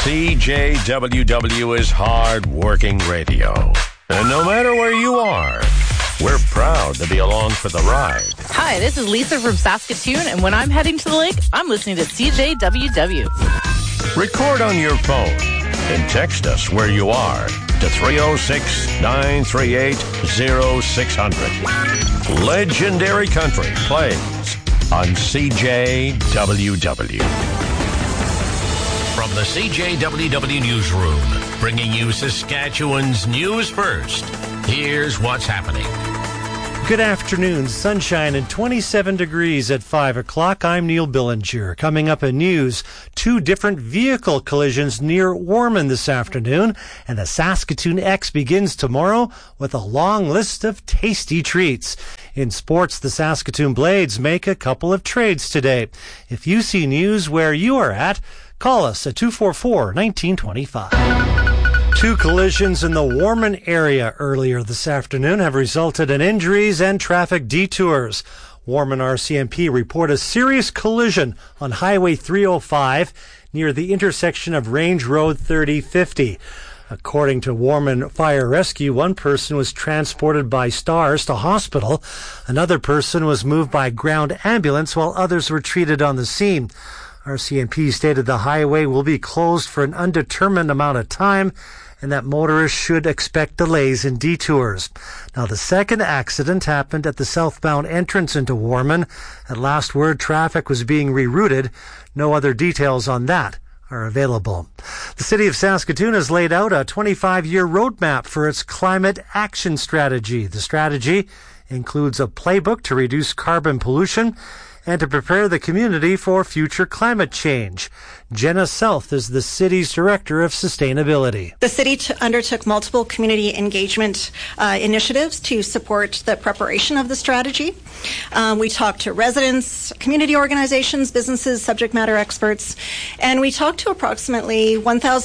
CJWW is hard-working radio. And no matter where you are, we're proud to be along for the ride. Hi, this is Lisa from Saskatoon, and when I'm heading to the lake, I'm listening to CJWW. Record on your phone and text us where you are to 306-938-0600. Legendary Country plays on CJWW. From the CJWW Newsroom, bringing you Saskatchewan's news first. Here's what's happening. Good afternoon. Sunshine and 27 degrees at 5 o'clock. I'm Neil Billinger. Coming up in news, 2 different vehicle collisions near Warman this afternoon, and the Saskatoon X begins tomorrow with a long list of tasty treats. In sports, the Saskatoon Blades make a couple of trades today. If you see news where you are at, call us at 244-1925. 2 collisions in the Warman area earlier this afternoon have resulted in injuries and traffic detours. Warman RCMP report a serious collision on Highway 305 near the intersection of Range Road 3050. According to Warman Fire Rescue, one person was transported by Stars to hospital. Another person was moved by ground ambulance while others were treated on the scene. RCMP stated the highway will be closed for an undetermined amount of time and that motorists should expect delays and detours. Now, the second accident happened at the southbound entrance into Warman. At last word, traffic was being rerouted. No other details on that are available. The City of Saskatoon has laid out a 25-year roadmap for its climate action strategy. The strategy includes a playbook to reduce carbon pollution and to prepare the community for future climate change. Jenna South is the city's Director of Sustainability. The city undertook multiple community engagement initiatives to support the preparation of the strategy. We talked to residents, community organizations, businesses, subject matter experts, and we talked to approximately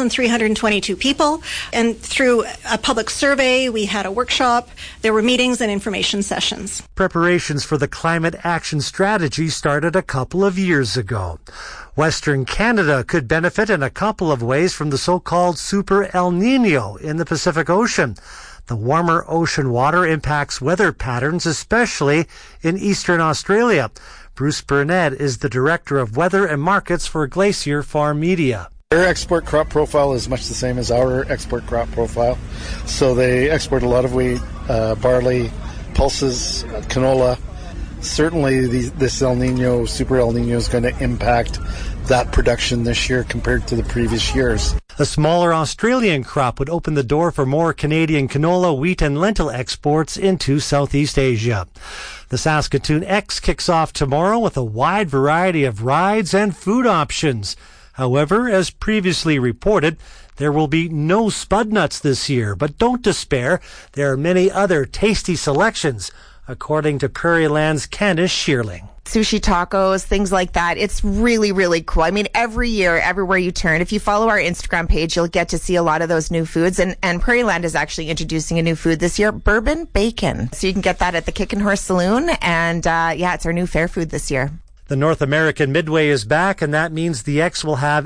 1,322 people. And through a public survey, we had a workshop, there were meetings and information sessions. Preparations for the climate action strategy started a couple of years ago. Western Canada could benefit in a couple of ways from the so-called Super El Nino in the Pacific Ocean. The warmer ocean water impacts weather patterns, especially in eastern Australia. Bruce Burnett is the Director of Weather and Markets for Glacier Farm Media. Their export crop profile is much the same as our export crop profile. So they export a lot of wheat, barley, pulses, canola. Certainly this El Nino, Super El Nino, is going to impact that production this year compared to the previous years. A smaller Australian crop would open the door for more Canadian canola, wheat and lentil exports into Southeast Asia. The Saskatoon X kicks off tomorrow with a wide variety of rides and food options. However, as previously reported, there will be no spud nuts this year, but don't despair. There are many other tasty selections, according to Prairieland's Candace Shearling. Sushi tacos, things like that. It's really, really cool. I mean, every year, everywhere you turn, if you follow our Instagram page, you'll get to see a lot of those new foods. And Prairieland is actually introducing a new food this year, bourbon bacon. So you can get that at the Kick and Horse Saloon. And it's our new fair food this year. The North American Midway is back, and that means the X will have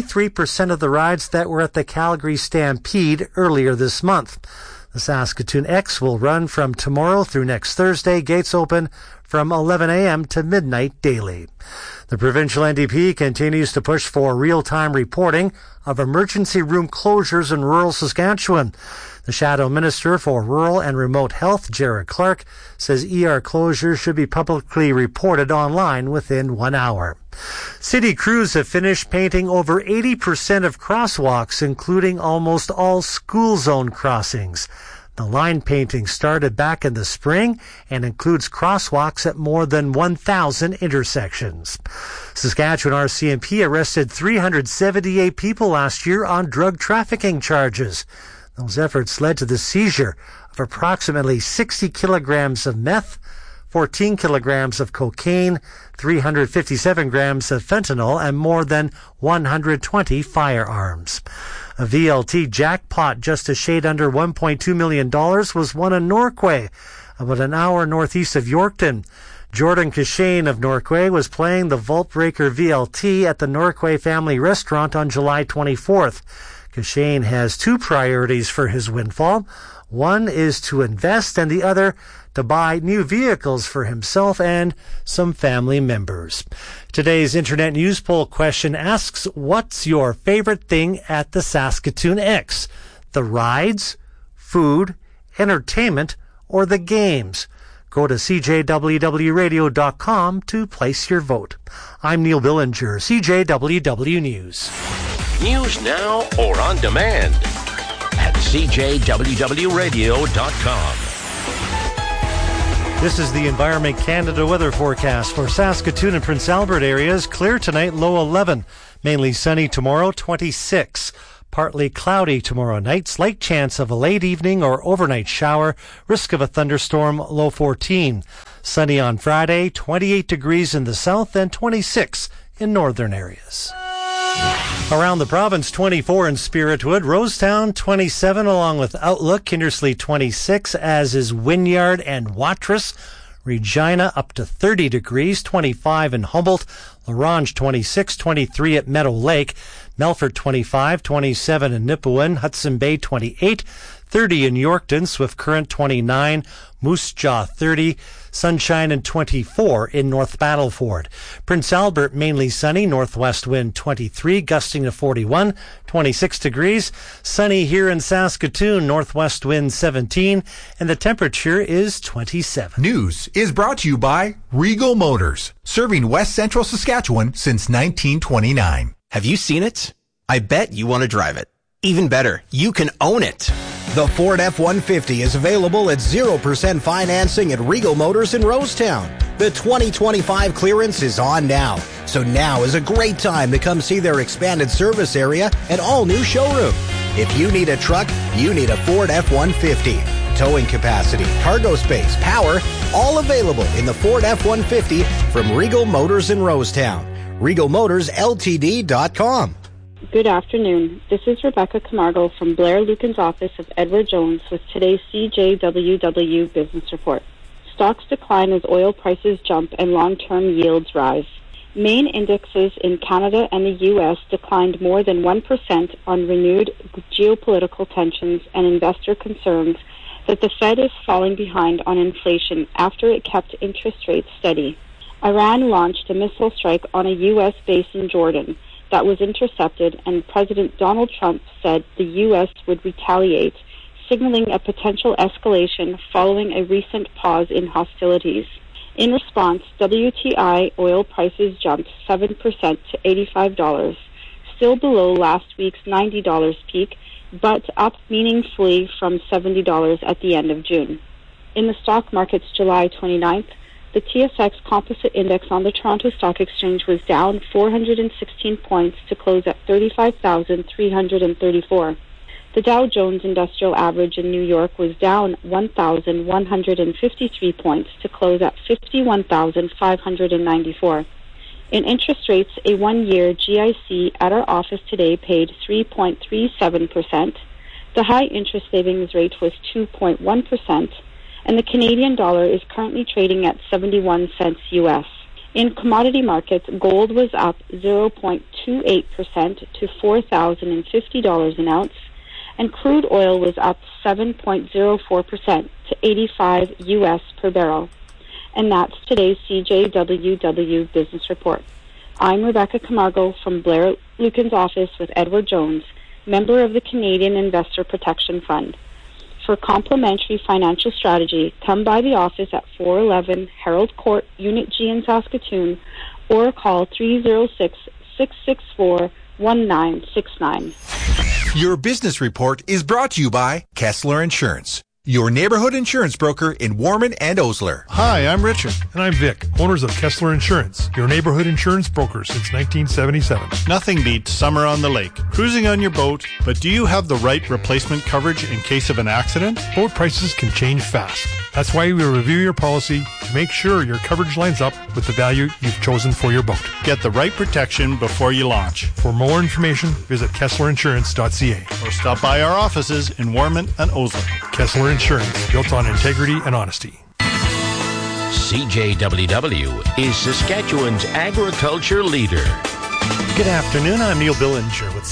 83% of the rides that were at the Calgary Stampede earlier this month. The Saskatoon X will run from tomorrow through next Thursday. Gates open from 11 a.m. to midnight daily. The provincial NDP continues to push for real-time reporting of emergency room closures in rural Saskatchewan. The Shadow Minister for Rural and Remote Health, Jared Clark, says ER closures should be publicly reported online within 1 hour. City crews have finished painting over 80% of crosswalks, including almost all school zone crossings. The line painting started back in the spring and includes crosswalks at more than 1,000 intersections. Saskatchewan RCMP arrested 378 people last year on drug trafficking charges. Those efforts led to the seizure of approximately 60 kilograms of meth, 14 kilograms of cocaine, 357 grams of fentanyl, and more than 120 firearms. A VLT jackpot just a shade under $1.2 million was won in Norquay, about an hour northeast of Yorkton. Jordan Cashane of Norquay was playing the Vaultbreaker VLT at the Norquay Family Restaurant on July 24th. Cashane has two priorities for his windfall. One is to invest and the other to buy new vehicles for himself and some family members. Today's Internet News Poll question asks, what's your favorite thing at the Saskatoon X? The rides, food, entertainment, or the games? Go to cjwwradio.com to place your vote. I'm Neil Billinger, CJWW News. News now or on demand at cjwwradio.com. This is the Environment Canada weather forecast for Saskatoon and Prince Albert areas. Clear tonight, low 11. Mainly sunny tomorrow, 26. Partly cloudy tomorrow night. Slight chance of a late evening or overnight shower. Risk of a thunderstorm, low 14. Sunny on Friday, 28 degrees in the south and 26 in northern areas. Around the province, 24 in Spiritwood, Rosetown 27 along with Outlook, Kindersley 26, as is Wynyard and Watrous. Regina up to 30 degrees, 25 in Humboldt, Larange 26, 23 at Meadow Lake, Melfort 25, 27 in Nipawin, Hudson Bay 28, 30 in Yorkton, Swift Current 29, Moose Jaw 30, sunshine and 24 in North Battleford. Prince Albert mainly sunny, northwest wind 23, gusting to 41, 26 degrees. Sunny here in Saskatoon, northwest wind 17, and the temperature is 27. News is brought to you by Regal Motors, serving West Central Saskatchewan since 1929. Have you seen it? I bet you want to drive it. Even better, you can own it. The Ford F-150 is available at 0% financing at Regal Motors in Rosetown. The 2025 clearance is on now, so now is a great time to come see their expanded service area and all-new showroom. If you need a truck, you need a Ford F-150. Towing capacity, cargo space, power, all available in the Ford F-150 from Regal Motors in Rosetown. RegalMotorsLTD.com. Good afternoon. This is Rebecca Camargo from Blair Lucan's office of Edward Jones with today's CJWW Business Report. Stocks decline as oil prices jump and long-term yields rise. Main indexes in Canada and the U.S. declined more than 1% on renewed geopolitical tensions and investor concerns that the Fed is falling behind on inflation after it kept interest rates steady. Iran launched a missile strike on a U.S. base in Jordan that was intercepted, and President Donald Trump said the U.S. would retaliate, signaling a potential escalation following a recent pause in hostilities. In response, WTI oil prices jumped 7% to $85, still below last week's $90 peak, but up meaningfully from $70 at the end of June. In the stock market's July 29th, the TSX Composite Index on the Toronto Stock Exchange was down 416 points to close at 35,334. The Dow Jones Industrial Average in New York was down 1,153 points to close at 51,594. In interest rates, a one-year GIC at our office today paid 3.37%. The high interest savings rate was 2.1%. And the Canadian dollar is currently trading at 71 cents U.S. In commodity markets, gold was up 0.28% to $4,050 an ounce, and crude oil was up 7.04% to 85 U.S. per barrel. And that's today's CJWW Business Report. I'm Rebecca Camargo from Blair Lucan's office with Edward Jones, member of the Canadian Investor Protection Fund. For complimentary financial strategy, come by the office at 411 Harold Court, Unit G in Saskatoon, or call 306-664-1969. Your business report is brought to you by Kessler Insurance, your neighborhood insurance broker in Warman and Osler. Hi, I'm Richard. And I'm Vic, owners of Kessler Insurance, your neighborhood insurance broker since 1977. Nothing beats summer on the lake, cruising on your boat, but do you have the right replacement coverage in case of an accident? Boat prices can change fast. That's why we review your policy to make sure your coverage lines up with the value you've chosen for your boat. Get the right protection before you launch. For more information, visit KesslerInsurance.ca or stop by our offices in Warman and Osler. Kessler Insurance, built on integrity and honesty. CJWW is Saskatchewan's agriculture leader. Good afternoon, I'm Neil Billinger with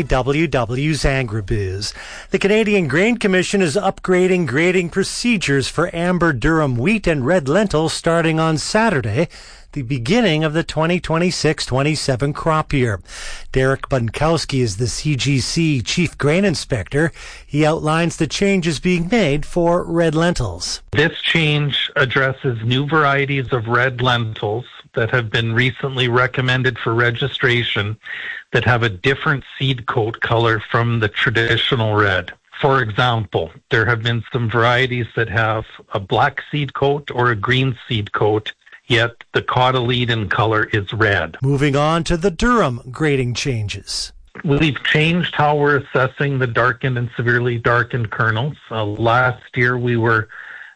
CJWW's AgriBiz. The Canadian Grain Commission is upgrading grading procedures for amber durum wheat and red lentils starting on Saturday, the beginning of the 2026-27 crop year. Derek Bunkowski is the CGC Chief Grain Inspector. He outlines the changes being made for red lentils. This change addresses new varieties of red lentils that have been recently recommended for registration that have a different seed coat color from the traditional red. For example, there have been some varieties that have a black seed coat or a green seed coat, yet the cotyledon color is red. Moving on to the durum grading changes. We've changed how we're assessing the darkened and severely darkened kernels. Last year we were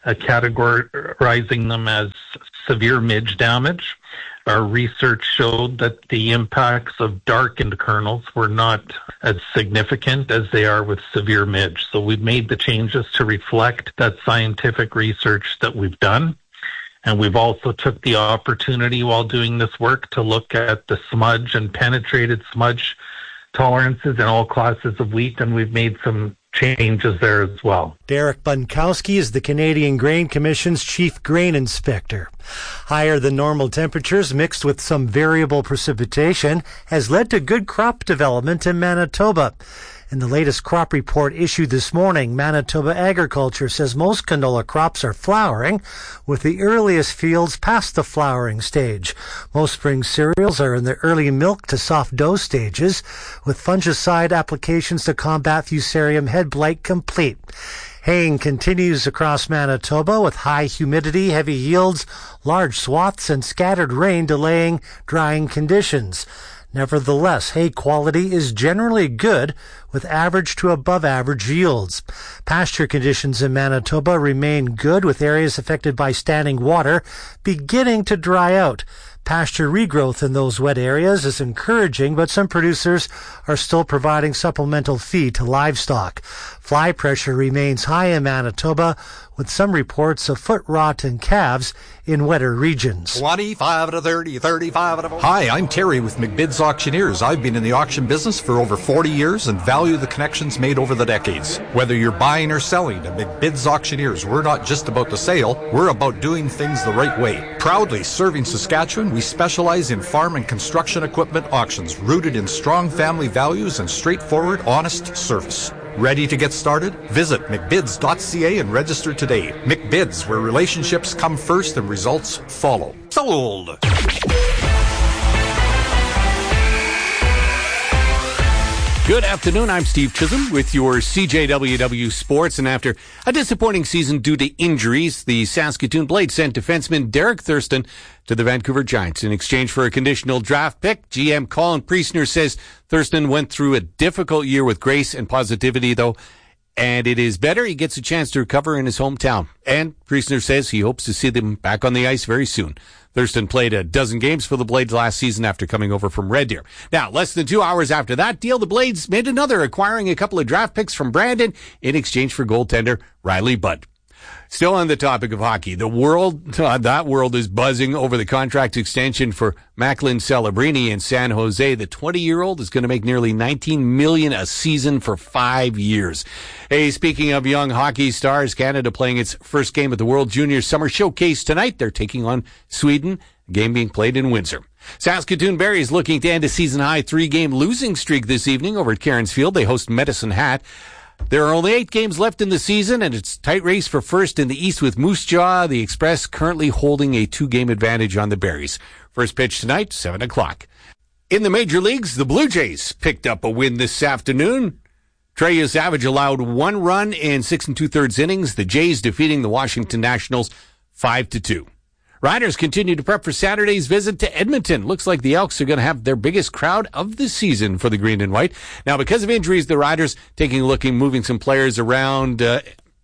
categorizing them as severe midge damage. Our research showed that the impacts of darkened kernels were not as significant as they are with severe midge. So we've made the changes to reflect that scientific research that we've done. And we've also took the opportunity while doing this work to look at the smudge and penetrated smudge tolerances in all classes of wheat, and we've made some changes there as well. Derek Bunkowski is the Canadian Grain Commission's Chief Grain Inspector. Higher than normal temperatures mixed with some variable precipitation has led to good crop development in Manitoba. In the latest crop report issued this morning, Manitoba Agriculture says most canola crops are flowering, with the earliest fields past the flowering stage. Most spring cereals are in the early milk to soft dough stages, with fungicide applications to combat Fusarium head blight complete. Haying continues across Manitoba with high humidity, heavy yields, large swaths, and scattered rain delaying drying conditions. Nevertheless, hay quality is generally good, with average to above average yields. Pasture conditions in Manitoba remain good, with areas affected by standing water beginning to dry out. Pasture regrowth in those wet areas is encouraging, but some producers are still providing supplemental feed to livestock. Fly pressure remains high in Manitoba, with some reports of foot rot in calves in wetter regions. 25 to 30, 35 to 40. Hi, I'm Terry with McBid's Auctioneers. I've been in the auction business for over 40 years and value the connections made over the decades. Whether you're buying or selling at McBid's Auctioneers, we're not just about the sale, we're about doing things the right way. Proudly serving Saskatchewan, we specialize in farm and construction equipment auctions rooted in strong family values and straightforward, honest service. Ready to get started? Visit McBids.ca and register today. McBids, where relationships come first and results follow. Sold! Good afternoon, I'm Steve Chisholm with your CJWW Sports, and after a disappointing season due to injuries, the Saskatoon Blades sent defenseman Derek Thurston to the Vancouver Giants. In exchange for a conditional draft pick, GM Colin Priestner says Thurston went through a difficult year with grace and positivity, though, and it is better he gets a chance to recover in his hometown. And Priestner says he hopes to see them back on the ice very soon. Thurston played a dozen games for the Blades last season after coming over from Red Deer. Now, less than 2 hours after that deal, the Blades made another, acquiring a couple of draft picks from Brandon in exchange for goaltender Riley Budd. Still on the topic of hockey, that world is buzzing over the contract extension for Macklin Celebrini in San Jose. The 20-year-old is going to make nearly $19 million a season for 5 years. Hey, speaking of young hockey stars, Canada playing its first game at the World Junior Summer Showcase tonight. They're taking on Sweden, game being played in Windsor. Saskatoon Berries looking to end a season-high 3-game losing streak this evening over at Cairns Field. They host Medicine Hat. There are only 8 games left in the season, and it's a tight race for first in the East with Moose Jaw, the Express currently holding a 2-game advantage on the Berries. First pitch tonight, 7 o'clock. In the major leagues, the Blue Jays picked up a win this afternoon. Treya Savage allowed 1 run in 6 2/3 innings, the Jays defeating the Washington Nationals 5-2. Riders continue to prep for Saturday's visit to Edmonton. Looks like the Elks are going to have their biggest crowd of the season for the green and white. Now, because of injuries, the Riders taking a look and moving some players around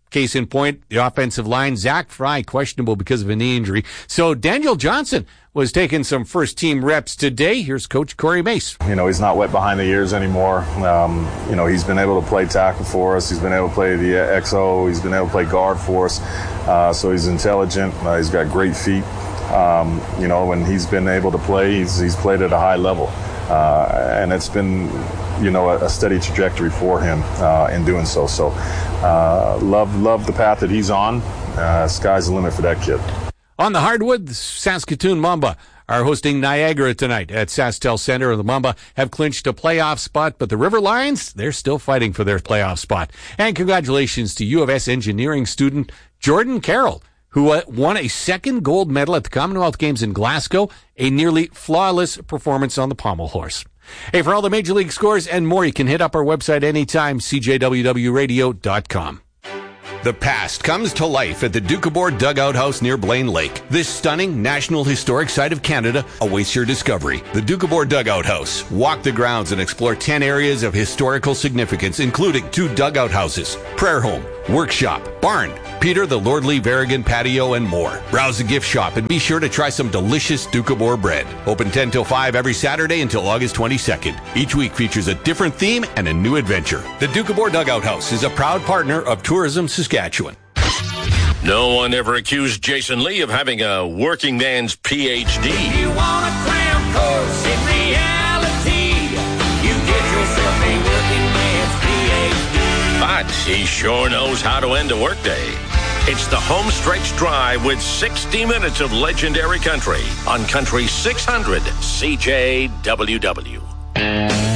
Case in point, the offensive line, Zach Fry, questionable because of a knee injury. So Daniel Johnson was taking some first-team reps today. Here's Coach Corey Mace. He's not wet behind the ears anymore. He's been able to play tackle for us. He's been able to play the XO. He's been able to play guard for us. So he's intelligent. He's got great feet. When he's been able to play, he's played at a high level. And it's been, a steady trajectory for him in doing so. So love the path that he's on. Sky's the limit for that kid. On the hardwood, the Saskatoon Mamba are hosting Niagara tonight at SaskTel Center. The Mamba have clinched a playoff spot, but the River Lions, they're still fighting for their playoff spot. And congratulations to U of S engineering student Jordan Carroll, who won a second gold medal at the Commonwealth Games in Glasgow, a nearly flawless performance on the pommel horse. Hey, for all the Major League scores and more, you can hit up our website anytime, cjwwradio.com. The past comes to life at the Doukhobor Dugout House near Blaine Lake. This stunning National Historic Site of Canada awaits your discovery. The Doukhobor Dugout House. Walk the grounds and explore 10 areas of historical significance, including 2 dugout houses, prayer home, workshop, barn, Peter the Lordly Varigan patio, and more. Browse the gift shop and be sure to try some delicious Doukhobor bread. Open 10 till 5 every Saturday until August 22nd. Each week features a different theme and a new adventure. The Doukhobor Dugout House is a proud partner of Tourism Saskatchewan. No one ever accused Jason Lee of having a working man's PhD. You want a cram course in reality, you get yourself a working man's PhD. But he sure knows how to end a workday. It's the Home Stretch Drive with 60 minutes of legendary country on Country 600 CJWW.